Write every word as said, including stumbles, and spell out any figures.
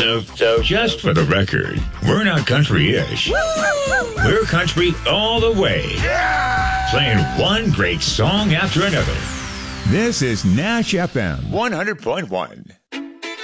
So, so, just for the record, we're not country-ish. We're country all the way. Playing one great song after another. This is Nash F M one hundred point one.